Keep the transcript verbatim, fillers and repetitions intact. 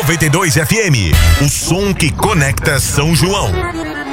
noventa e dois F M, o som que conecta São João.